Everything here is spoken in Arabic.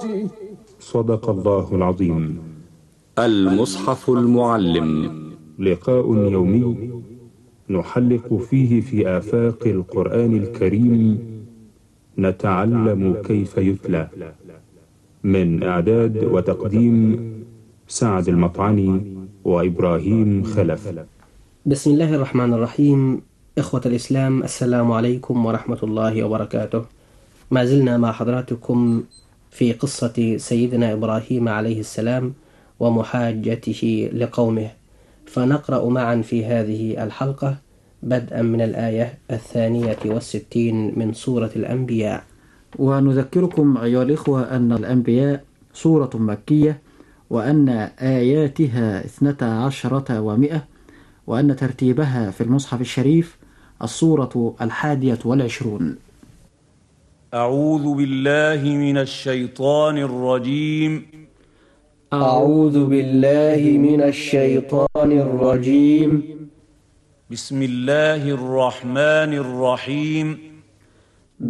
صدق الله العظيم. المصحف المعلم، لقاء يومي نحلق فيه في آفاق القرآن الكريم، نتعلم كيف يتلى. من إعداد وتقديم سعد المطعني وإبراهيم خلف. بسم الله الرحمن الرحيم. إخوة الإسلام، السلام عليكم ورحمة الله وبركاته. ما زلنا مع حضراتكم في قصة سيدنا إبراهيم عليه السلام ومحاجته لقومه، فنقرأ معا في هذه الحلقة بدءا من الآية 62 من سورة الأنبياء. ونذكركم أيها الإخوة أن الأنبياء سورة مكية، وأن آياتها 12 و100، وأن ترتيبها في المصحف الشريف السورة 21. أعوذ بالله من الشيطان الرجيم. أعوذ بالله من الشيطان الرجيم. بسم الله الرحمن الرحيم.